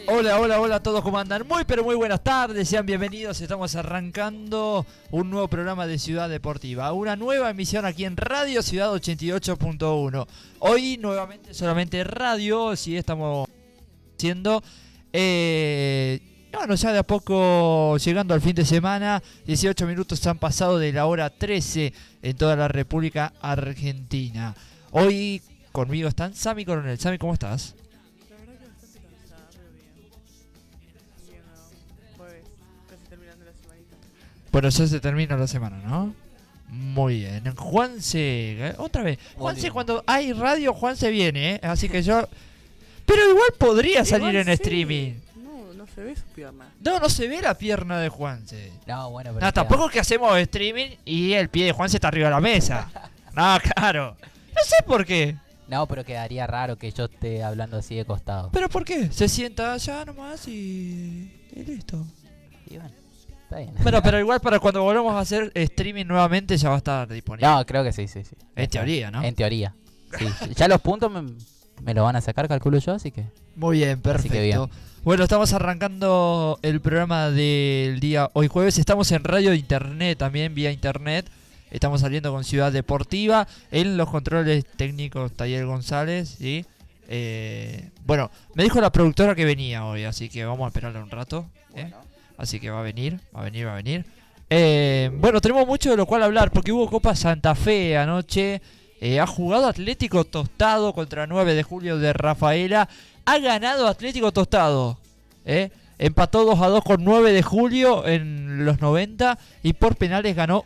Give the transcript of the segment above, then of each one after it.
Hola, hola, hola a todos, ¿cómo andan? Muy, pero muy buenas tardes, sean bienvenidos. Estamos arrancando un nuevo programa de Ciudad Deportiva, una nueva emisión aquí en Radio Ciudad 88.1. Hoy nuevamente solamente radio, sí, estamos haciendo... Bueno, ya de a poco llegando al fin de semana, 18 minutos han pasado de la hora 13 en toda la República Argentina. Hoy conmigo están Sammy Coronel. Sammy, ¿cómo estás? La verdad que bastante cansada, pero bien. Siendo jueves, casi terminando la semanita. Bueno, ya se termina la semana, ¿no? Muy bien. Juanse, otra vez. Juanse, cuando hay radio, Juanse viene, ¿eh? Así que yo... Pero igual podría salir Igual en sí. streaming. No se ve su pierna. No se ve la pierna de Juanse. No, bueno, pero No, tampoco es que hacemos streaming y el pie de Juanse está arriba de la mesa. No, claro. No sé por qué. No, pero quedaría raro que yo esté hablando así de costado. ¿Pero por qué? Se sienta allá nomás y listo. Y bueno, está bien. Bueno, pero igual para cuando volvamos a hacer streaming nuevamente ya va a estar disponible. No, creo que sí. En teoría, ¿no? En teoría. Sí. Ya los puntos me lo van a sacar, calculo yo, así que... Muy bien, perfecto. que bien. Bueno, estamos arrancando el programa del día hoy jueves. Estamos en radio de internet también, vía internet. Estamos saliendo con Ciudad Deportiva. En los controles técnicos, Taller González, ¿sí? Bueno, me dijo la productora que venía hoy, así que vamos a esperarle un rato. Bueno. Así que va a venir. Bueno, tenemos mucho de lo cual hablar, porque hubo Copa Santa Fe anoche. Ha jugado Atlético Tostado contra 9 de julio de Rafaela. Ha ganado Atlético Tostado. Empató 2-2 con 9 de julio en los 90. Y por penales ganó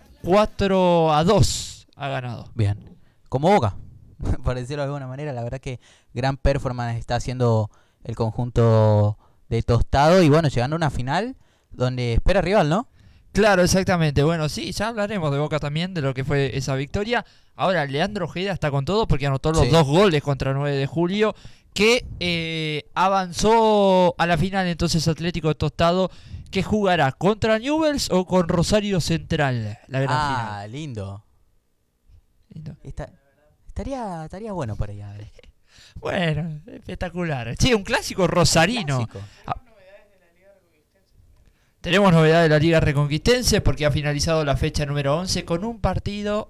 4-2. Ha ganado. Bien. Como Boca, por decirlo de alguna manera. La verdad que gran performance está haciendo el conjunto de Tostado. Y bueno, llegando a una final donde espera rival, ¿no? Claro, exactamente. Bueno, sí, ya hablaremos de Boca también, de lo que fue esa victoria. Ahora, Leandro Ojeda está con todo porque anotó los 2 goles contra 9 de julio. Que avanzó a la final entonces Atlético Tostado, que jugará contra Newell's o con Rosario Central, la gran final. Lindo. Lindo. Estaría bueno por allá. Bueno, espectacular. Sí, un clásico rosarino. Clásico. Tenemos novedades de la Liga Reconquistense porque ha finalizado la fecha número 11 con un partido.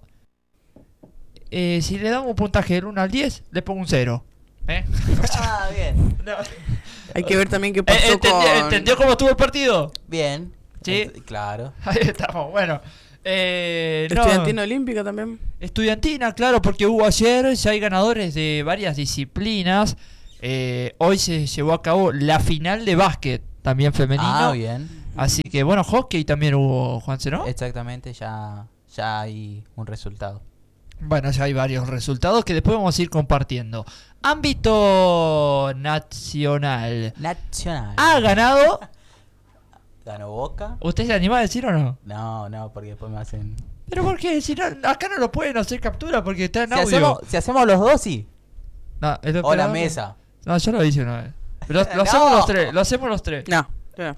Si le damos un puntaje del 1 al 10, le pongo un 0. Bien. No. Hay que ver también qué pasó ¿Entendió cómo estuvo el partido? Bien. Sí. Claro. Ahí estamos, bueno. Estudiantina Olímpica también. Estudiantina, claro, porque hubo ayer, ya hay ganadores de varias disciplinas. Hoy se llevó a cabo la final de básquet, también femenino. Bien. Así que bueno, hockey también hubo, Juanse, ¿no? Exactamente, ya hay un resultado. Bueno, ya hay varios resultados que después vamos a ir compartiendo. Ámbito nacional. Ha ganado. ¿Ganó Boca? ¿Usted se anima a decir o no? No, porque después me hacen... ¿Pero por qué? Si no, acá no lo pueden hacer captura porque está en audio. Si hacemos los dos, sí. No, el O la operador- mesa. No, yo lo hice una vez. Lo No. hacemos los tres, lo hacemos los tres. No. No.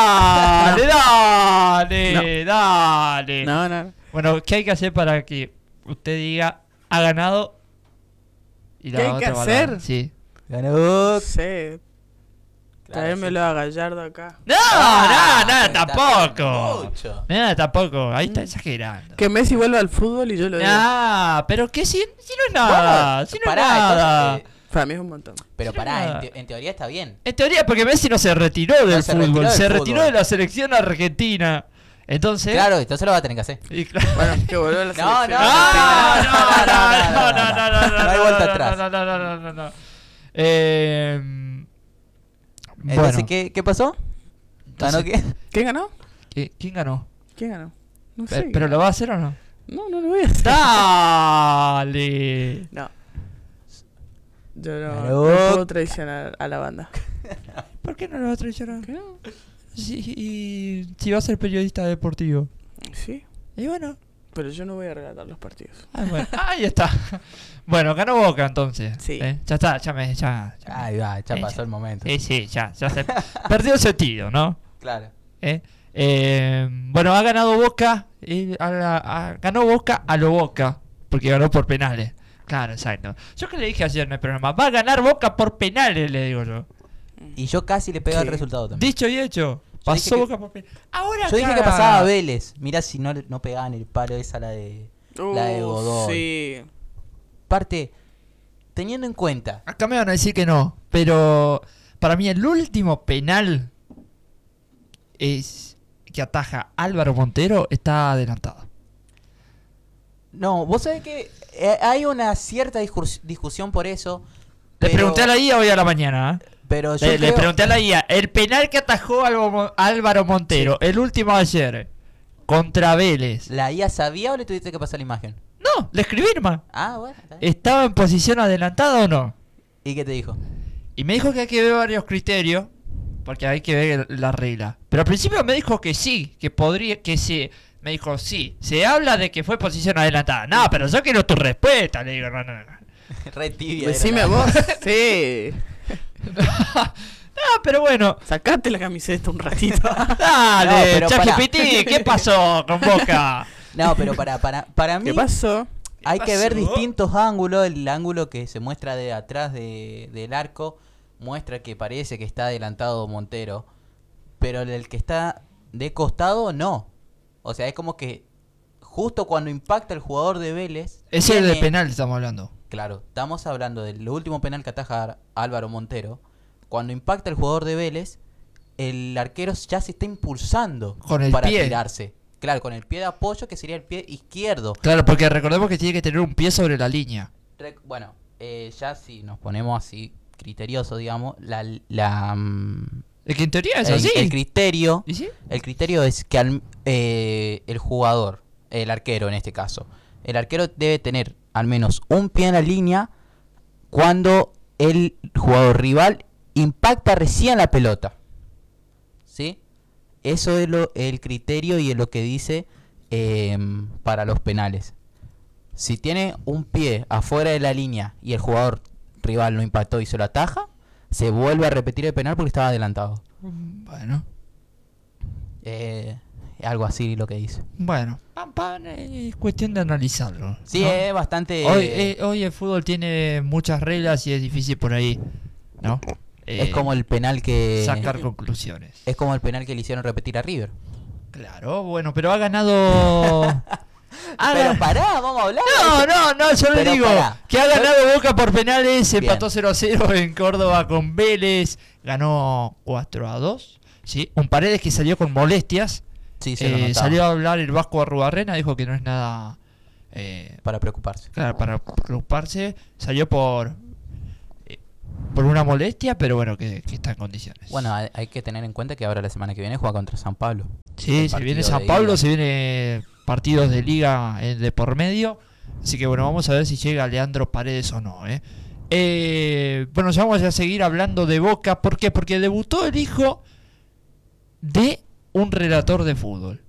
Dale. No. Bueno, ¿qué hay que hacer para que usted diga ha ganado? Y ¿Qué hay que otra va a hacer? dar? Sí. Ganó. Sí. Traémelo a Gallardo acá. No, está tampoco. mucho. Nada, tampoco. Ahí está exagerando. Que Messi vuelva al fútbol y yo lo digo. Pero que si no es nada. Bueno, Si no es pará, nada. entonces, Para mí es un montón. pero Sí, pará, nada. en teoría está bien. En teoría, porque Messi no se retiró del se fútbol, retiró del se fútbol. retiró de la selección argentina. Entonces. Claro, entonces lo va a tener que hacer. Y claro. Bueno, que vuelva a la No, selección. No hay vuelta atrás. No. Entonces, Bueno, ¿qué pasó? ¿Ganó qué? ¿Quién ganó? ¿quién ganó? ¿Quién ganó? No sé. ¿Pero lo va a hacer o no? No lo voy a hacer. ¡Dale! No. Yo no Ganó. puedo traicionar a la banda. ¿Por qué no lo va a traicionar? ¿Qué no? Si va a ser periodista deportivo. Sí. Y bueno. Pero yo no voy a relatar los partidos. Bueno, ahí está. Bueno, ganó Boca entonces. Sí. Ya está, ya Ahí va, ya pasó el momento. Sí, ya se perdió el sentido, ¿no? Claro. Bueno, ha ganado Boca. Ganó Boca a lo Boca. Porque ganó por penales. Claro, exacto. Yo que le dije ayer en el programa, va a ganar Boca por penales, le digo yo. Y yo casi le pegaba Sí. el resultado también. Dicho y hecho. Yo Pasó dije que- Boca por penal. Ahora Yo dije acá- que pasaba a Vélez. Mirá si no pegaban el palo esa la de Godoy. Sí. Aparte, teniendo en cuenta. Acá me van a decir que no. Pero para mí el último penal es que ataja Álvaro Montero está adelantado. No, vos sabés que hay una cierta discusión por eso. Le pero- pregunté a la IA hoy a la mañana. Pero yo Le creo- pregunté a la IA. El penal que atajó Álvaro Montero, el último ayer, contra Vélez. ¿La IA sabía o le tuviste que pasar la imagen? No, le escribí nomás. Ah, bueno. Está bien. ¿Estaba en posición adelantada o no? ¿Y qué te dijo? Y me dijo que hay que ver varios criterios, porque hay que ver la regla. Pero al principio me dijo que sí, que podría, que sí. Me dijo, sí, se habla de que fue posición adelantada. No, pero yo quiero tu respuesta. Le digo, no. Re tibia. era Decime la- vos. Sí. No, pero bueno. Sacate la camiseta un ratito. Dale, No, pero ChatGPT, ¿qué pasó con Boca? No, pero para mí ¿Qué pasó? hay que ver pasó? distintos ángulos. El ángulo que se muestra de atrás del arco muestra que parece que está adelantado Montero. Pero el que está de costado, no. O sea, es como que justo cuando impacta el jugador de Vélez... Ese es el de tiene- penal, estamos hablando. Claro, estamos hablando del último penal que ataja Álvaro Montero. Cuando impacta el jugador de Vélez, el arquero ya se está impulsando Con el para pie. tirarse. Claro, con el pie de apoyo, que sería el pie izquierdo. Claro, porque recordemos que tiene que tener un pie sobre la línea. Bueno, ya si nos ponemos así criterioso, digamos, Es que en teoría es el, así. el criterio ¿Y sí? el criterio es que el jugador, el arquero en este caso, el arquero debe tener al menos un pie en la línea cuando el jugador rival impacta recién la pelota. ¿Sí? Eso es el criterio y es lo que dice para los penales. Si tiene un pie afuera de la línea y el jugador rival no impactó y se lo ataja, se vuelve a repetir el penal porque estaba adelantado. Bueno. Algo así lo que dice. Bueno, pan, es cuestión de analizarlo. Sí, ¿no? es bastante... Hoy el fútbol tiene muchas reglas y es difícil por ahí, ¿no? es como el penal que... sacar conclusiones. Es como el penal que le hicieron repetir a River. Claro, bueno, pero ha ganado... Pero pará, vamos a hablar. No, yo le Pero digo pará. que ha ganado Boca por penales, Bien. empató 0-0 en Córdoba con Vélez, ganó 4-2, ¿sí? Un Paredes que salió con molestias, Sí, se lo notaba. salió a hablar el Vasco Arrubarrena, dijo que no es nada Para preocuparse. claro, para preocuparse, salió por una molestia, pero bueno, que está en condiciones. Bueno, hay que tener en cuenta que ahora la semana que viene juega contra San Pablo. sí, el se viene partido San de Pablo, ida. se viene partidos de liga de por medio, así que bueno, vamos a ver si llega Leandro Paredes o no, bueno, ya vamos a seguir hablando de Boca. ¿Por qué? Porque debutó el hijo de un relator de fútbol.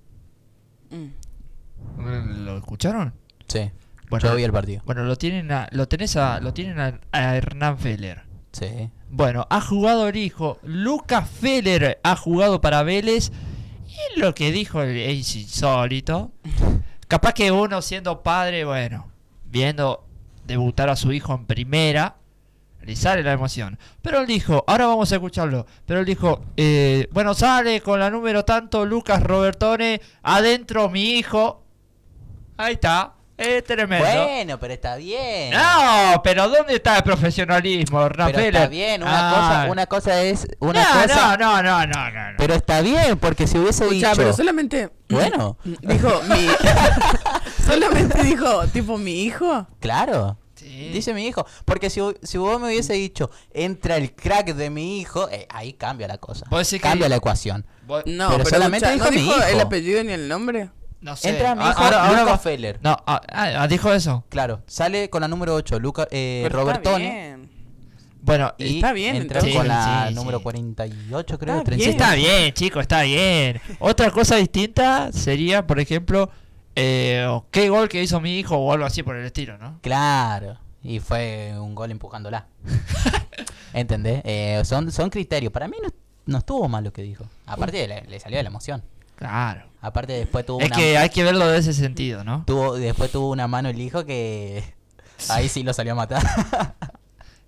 Mm. ¿Lo escucharon? Sí. Bueno, Yo vi el partido. bueno, lo tienen a Hernán Feller. Sí. Bueno, ha jugado el hijo. Lucas Feller ha jugado para Vélez. Y lo que dijo es insólito. Capaz que uno siendo padre, bueno, viendo debutar a su hijo en primera, le sale la emoción. Pero él dijo, ahora vamos a escucharlo. Pero él dijo, bueno, sale con la número tanto Lucas Robertone, adentro mi hijo. Ahí está, es tremendo. Bueno, pero está bien. No, pero ¿dónde está el profesionalismo, Hernán pero Feller? está bien. Una cosa es... Una no, cosa... no. Pero está bien, porque si hubiese Escucha, dicho... pero solamente Bueno, dijo mi... solamente dijo, tipo, mi hijo. claro. Sí. Dice mi hijo. Porque si vos me hubiese dicho, entra el crack de mi hijo, ahí cambia la cosa. Vos decís que- Cambia la ecuación. Vos- No, Pero solamente escucha, dijo ¿no mi dijo el hijo. apellido ni el nombre? No sé. Entra mi hijo, Ahora Lucas va- Feller. No, dijo eso. Claro, sale con la número 8, Pero está Robertone. bien. Bueno, Y Está bien, entra entonces. con la Sí, número sí. 48, creo. Está sí, 37. está bien, chico, está bien. Otra cosa distinta sería, por ejemplo, qué gol que hizo mi hijo o algo así por el estilo, ¿no? Claro. Y fue un gol empujándola. ¿Entendés? Son criterios. Para mí no estuvo mal lo que dijo. Aparte le salió de la emoción. Claro. Aparte después tuvo Es una... que hay que verlo de ese sentido, ¿no? Después tuvo una mano el hijo que... Ahí sí lo salió a matar.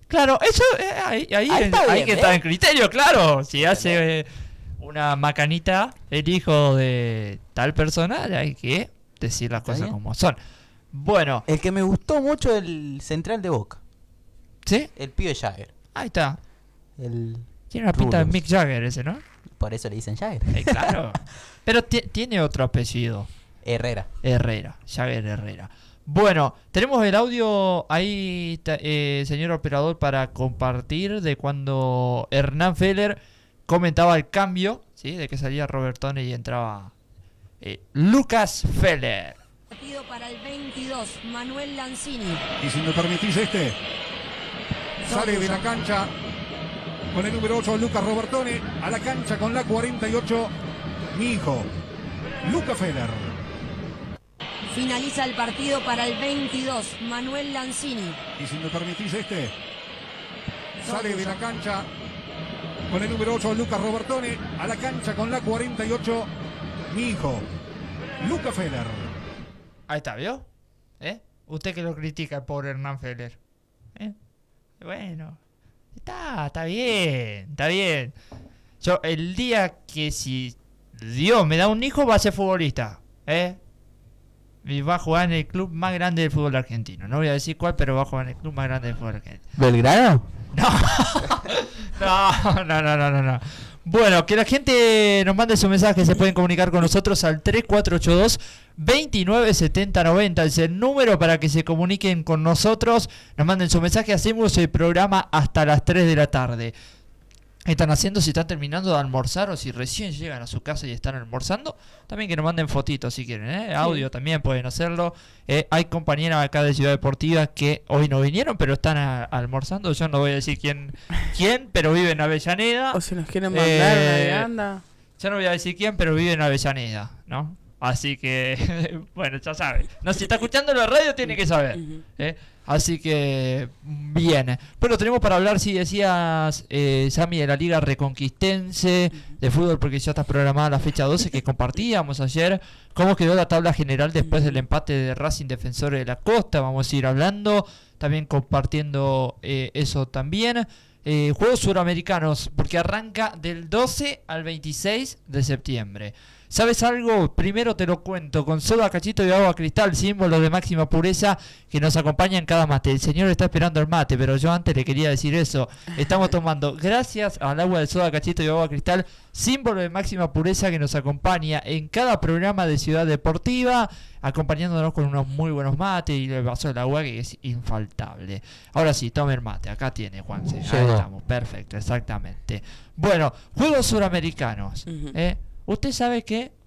Claro, eso ahí está hay bien, que estar en criterio, claro. Si hace una macanita el hijo de tal persona, hay que decir las ¿Está cosas bien? como son. Bueno, El que me gustó mucho el central de Boca. ¿sí? El pibe Jagger. Ahí está. El... Tiene una pinta de Rulos. Mick Jagger ese, ¿no? Por eso le dicen Jagger. Claro. Pero tiene otro apellido. Herrera. Herrera, Jagger Herrera. Bueno, tenemos el audio ahí, señor operador, para compartir de cuando Hernán Feller comentaba el cambio, ¿sí? De que salía Robertone y entraba Lucas Feller. Partido para el 22, Manuel Lanzini. Y si me permitís sale de la cancha con el número 8 Lucas Robertone, a la cancha con la 48 mi hijo, Luca Feller. Finaliza el partido para el 22, Manuel Lanzini. Y si me permitís sale de la cancha con el número 8 Lucas Robertone, a la cancha con la 48 mi hijo, Luca Feller. Ahí está, ¿vio? Usted que lo critica, el pobre Hernán Feller. Bueno, está bien, está bien. Yo, el día que si Dios me da un hijo, va a ser futbolista, y va a jugar en el club más grande del fútbol argentino. No voy a decir cuál, pero va a jugar en el club más grande del fútbol argentino. ¿Belgrano? No. Bueno, que la gente nos mande su mensaje. Se pueden comunicar con nosotros al 3482 297090. Es el número para que se comuniquen con nosotros. Nos manden su mensaje. Hacemos el programa hasta las 3 de la tarde. ¿Qué están haciendo? Si están terminando de almorzar o si recién llegan a su casa y están almorzando, también que nos manden fotitos si quieren, audio también pueden hacerlo. Hay compañeras acá de Ciudad Deportiva que hoy no vinieron, pero están almorzando. Yo no voy a decir quién, pero vive en Avellaneda. O si nos quieren mandar una vianda. Yo no voy a decir quién, pero vive en Avellaneda, ¿no? Así que, bueno, ya sabe. No, si está escuchando la radio tiene que saber. Así que, bien. Bueno, tenemos para hablar, si decías, Sammy, de la Liga Reconquistense de fútbol, porque ya está programada la fecha 12 que compartíamos ayer. ¿Cómo quedó la tabla general después del empate de Racing Defensores de la Costa? Vamos a ir hablando, también compartiendo eso también. Juegos Suramericanos, porque arranca del 12 al 26 de septiembre. ¿Sabes algo? Primero te lo cuento. Con soda, cachito y agua cristal, símbolo de máxima pureza que nos acompaña en cada mate. El señor está esperando el mate, pero yo antes le quería decir eso. Estamos tomando, gracias al agua de soda, cachito y agua cristal, símbolo de máxima pureza que nos acompaña en cada programa de Ciudad Deportiva, acompañándonos con unos muy buenos mates y el vaso del agua que es infaltable. Ahora sí, tome el mate. Acá tiene, Juanse. Ahí estamos. Perfecto, exactamente. Bueno, Juegos Suramericanos. ¿Usted sabe que